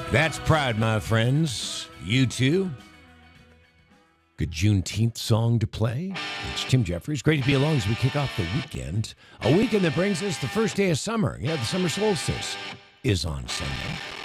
That's Proud, my friends. You too. Good Juneteenth song to play. It's Tim Jeffries. Great to be along as we kick off the weekend. A weekend that brings us the first day of summer. Yeah, the summer solstice is on Sunday.